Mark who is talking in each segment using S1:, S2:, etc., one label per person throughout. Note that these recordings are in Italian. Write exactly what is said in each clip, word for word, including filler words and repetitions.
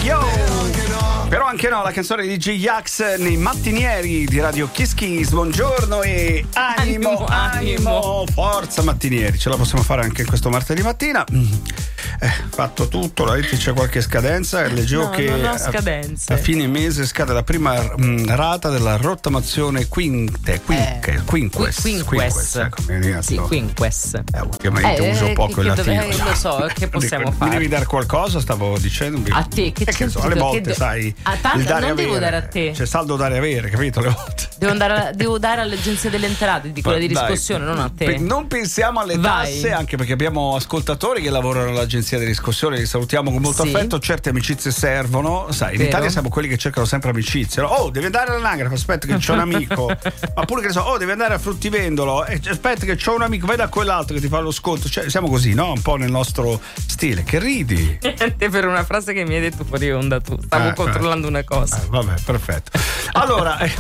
S1: Però anche no, la canzone di J-Ax nei mattinieri di Radio Kiss Kiss. Buongiorno e animo, animo, animo. Forza mattinieri, ce la possiamo fare anche questo martedì mattina. Eh, fatto tutto, la c'è qualche scadenza. Leggevo
S2: no,
S1: che
S2: non ho
S1: a,
S2: scadenze.
S1: a fine mese scade la prima mh, rata della rottamazione quinte, quinque,
S2: eh,
S1: quinques,
S2: quinques,
S1: quinques, ecco, mi
S2: sì, quinques.
S1: Eh, ultimamente
S2: eh,
S1: uso
S2: eh,
S1: poco il latino.
S2: Eh, lo so, che possiamo
S1: mi
S2: fare?
S1: Mi devi dare qualcosa, stavo dicendo.
S2: A te, che,
S1: eh, che so, alle volte,
S2: che
S1: sai,
S2: a tanto,
S1: il dare
S2: non devo
S1: avere.
S2: dare a te.
S1: C'è saldo dare avere, capito? Le volte.
S2: Devo, andare, devo dare all'agenzia delle entrate di quella di riscossione,
S1: Dai,
S2: non a te.
S1: Pe- non pensiamo alle
S2: Vai.
S1: tasse, anche perché abbiamo ascoltatori che lavorano all'agenzia di riscossione, li salutiamo con molto
S2: Sì.
S1: affetto. Certe amicizie servono, sai, in
S2: Vero.
S1: Italia siamo quelli che cercano sempre amicizie, no? Oh, devi andare all'anagrafe, aspetta che c'ho un amico. Ma pure che ne so, oh, devi andare a fruttivendolo, eh, aspetta che c'ho un amico, vai da quell'altro che ti fa lo sconto. Cioè, siamo così, no? Un po' nel nostro stile. Che ridi?
S2: Niente, per una frase che mi hai detto fuori onda tu. Stavo
S1: Eh,
S2: controllando
S1: eh.
S2: una cosa.
S1: Eh, vabbè, perfetto. Allora, eh,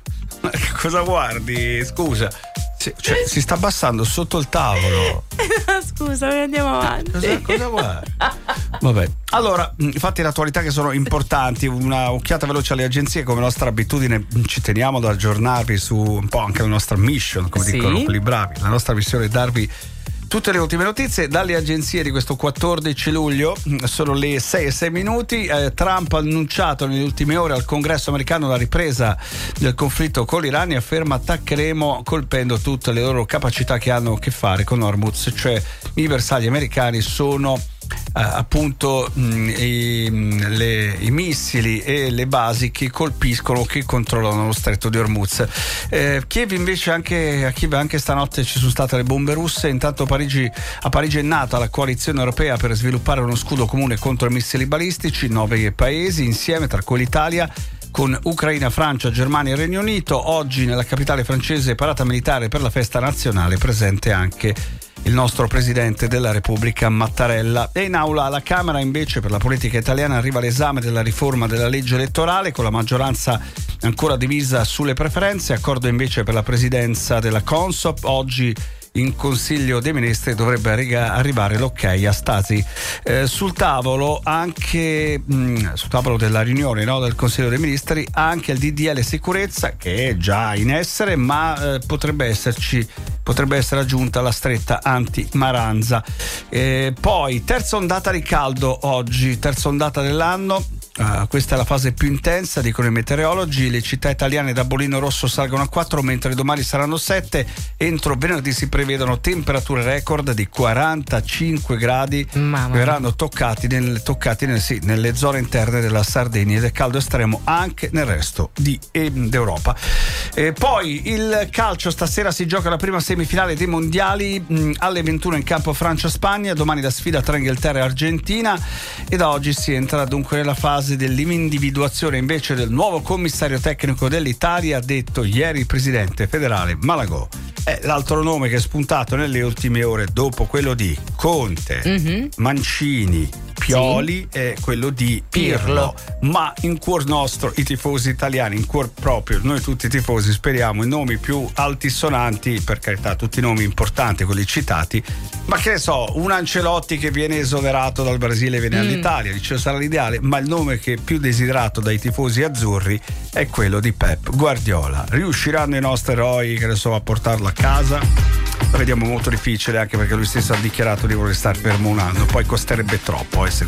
S1: cosa guardi? Scusa. Cioè, si sta abbassando sotto il tavolo.
S2: Scusa, andiamo avanti.
S1: Cosa, cosa guardi? Vabbè. Allora, infatti l'attualità che sono importanti, una occhiata veloce alle agenzie, come nostra abitudine ci teniamo ad aggiornarvi su un po' anche la nostra mission, come
S2: sì.
S1: dicono quelli bravi. La nostra missione è darvi tutte le ultime notizie dalle agenzie di questo quattordici luglio. Sono le sei e sei minuti. eh, Trump ha annunciato nelle ultime ore al Congresso americano la ripresa del conflitto con l'Iran e afferma: attaccheremo colpendo tutte le loro capacità che hanno a che fare con Hormuz, cioè i bersagli americani sono Uh, appunto mh, i, mh, le, i missili e le basi che colpiscono, che controllano lo stretto di Hormuz. eh, Kiev invece anche a Kiev anche stanotte ci sono state le bombe russe. Intanto Parigi, a Parigi è nata la coalizione europea per sviluppare uno scudo comune contro i missili balistici. Nove paesi insieme, tra cui l'Italia, con Ucraina, Francia, Germania e Regno Unito. Oggi nella capitale francese parata militare per la festa nazionale, presente anche il nostro presidente della Repubblica Mattarella. E in aula alla Camera invece per la politica italiana arriva l'esame della riforma della legge elettorale, con la maggioranza ancora divisa sulle preferenze. Accordo invece per la presidenza della Consop. Oggi in Consiglio dei Ministri dovrebbe arrivare l'ok a Stasi. Eh, sul tavolo anche mh, sul tavolo della riunione, no, del Consiglio dei Ministri, anche il D D L sicurezza, che è già in essere, ma eh, potrebbe esserci potrebbe essere aggiunta la stretta anti-Maranza. Eh, poi terza ondata di caldo oggi, terza ondata dell'anno. Uh, questa è la fase più intensa, dicono i meteorologi. Le città italiane da bollino rosso salgono a quattro, mentre domani saranno sette. Entro venerdì si prevedono temperature record di quarantacinque gradi che verranno toccati, nel, toccati nel, sì, nelle zone interne della Sardegna, ed è caldo estremo anche nel resto di, eh, d'Europa. E poi il calcio, stasera si gioca la prima semifinale dei mondiali mh, alle ventuno in campo Francia-Spagna. Domani la sfida tra Inghilterra e Argentina, e da oggi si entra dunque nella fase dell'individuazione invece del nuovo commissario tecnico dell'Italia, ha detto ieri il presidente federale Malagò. È l'altro nome che è spuntato nelle ultime ore, dopo quello di Conte, mm-hmm. Mancini, Pioli, sì. È quello di Pirlo. Pirlo. Ma in cuor nostro, i tifosi italiani, in cuor proprio, noi tutti i tifosi speriamo i nomi più altisonanti, per carità, tutti i nomi importanti, quelli citati, ma che ne so, un Ancelotti che viene esonerato dal Brasile e viene mm. all'Italia, dice sarà l'ideale, ma il nome che è più desiderato dai tifosi azzurri è quello di Pep Guardiola. Riusciranno i nostri eroi, che ne so, a portarlo a casa? La vediamo molto difficile, anche perché lui stesso ha dichiarato di voler stare fermo un anno, poi costerebbe troppo, eh,